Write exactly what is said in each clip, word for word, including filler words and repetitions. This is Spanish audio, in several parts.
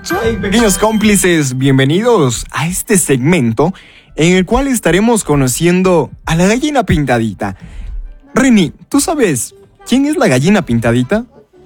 Hey, pequeños cómplices, bienvenidos a este segmento en el cual estaremos conociendo a la gallina pintadita. Reni, ¿tú sabes quién es la gallina pintadita?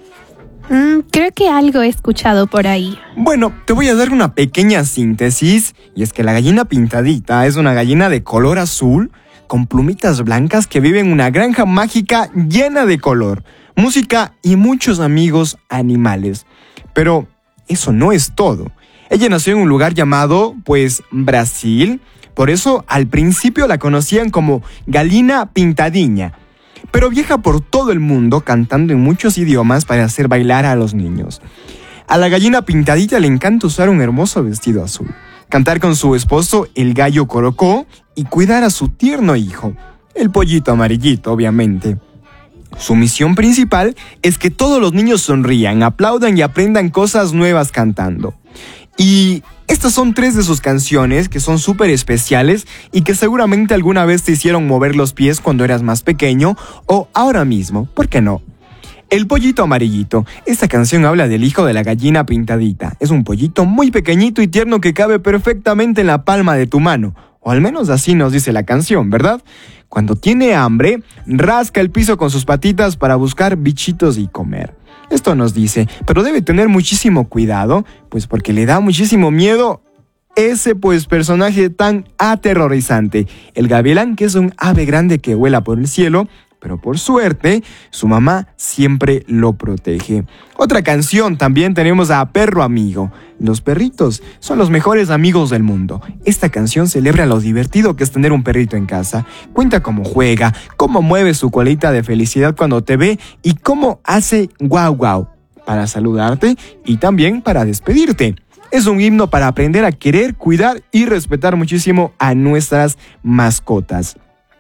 Mm, creo que algo he escuchado por ahí. Bueno, te voy a dar una pequeña síntesis, y es que la gallina pintadita es una gallina de color azul con plumitas blancas que vive en una granja mágica llena de color, música y muchos amigos animales. Pero eso no es todo. Ella nació en un lugar llamado, pues, Brasil. Por eso, al principio la conocían como Gallina Pintadinha. Pero viaja por todo el mundo cantando en muchos idiomas para hacer bailar a los niños. A la gallina pintadita le encanta usar un hermoso vestido azul, cantar con su esposo el gallo Corocó y cuidar a su tierno hijo, el pollito amarillito, obviamente. Su misión principal es que todos los niños sonrían, aplaudan y aprendan cosas nuevas cantando. Y estas son tres de sus canciones que son súper especiales y que seguramente alguna vez te hicieron mover los pies cuando eras más pequeño o ahora mismo, ¿por qué no? El pollito amarillito. Esta canción habla del hijo de la gallina pintadita. Es un pollito muy pequeñito y tierno que cabe perfectamente en la palma de tu mano. O al menos así nos dice la canción, ¿verdad? Cuando tiene hambre, rasca el piso con sus patitas para buscar bichitos y comer. Esto nos dice, pero debe tener muchísimo cuidado, pues porque le da muchísimo miedo ese pues personaje tan aterrorizante, el gavilán, que es un ave grande que vuela por el cielo, pero por suerte, su mamá siempre lo protege. Otra canción también tenemos a Perro Amigo. Los perritos son los mejores amigos del mundo. Esta canción celebra lo divertido que es tener un perrito en casa. Cuenta cómo juega, cómo mueve su colita de felicidad cuando te ve y cómo hace guau guau para saludarte y también para despedirte. Es un himno para aprender a querer, cuidar y respetar muchísimo a nuestras mascotas.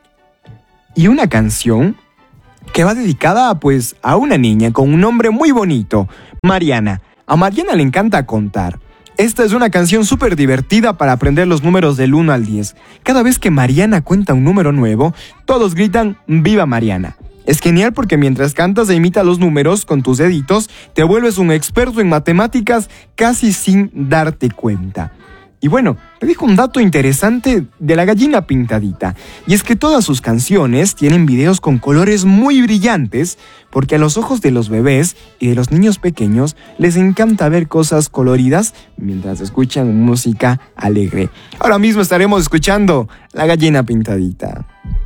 Y una canción que va dedicada pues a una niña con un nombre muy bonito, Mariana. A Mariana le encanta contar. Esta es una canción súper divertida para aprender los números del uno al diez. Cada vez que Mariana cuenta un número nuevo, todos gritan ¡Viva Mariana! Es genial porque mientras cantas e imitas los números con tus deditos, te vuelves un experto en matemáticas casi sin darte cuenta. Y bueno, te dejo un dato interesante de la gallina pintadita, y es que todas sus canciones tienen videos con colores muy brillantes, porque a los ojos de los bebés y de los niños pequeños les encanta ver cosas coloridas mientras escuchan música alegre. Ahora mismo estaremos escuchando La Gallina Pintadita.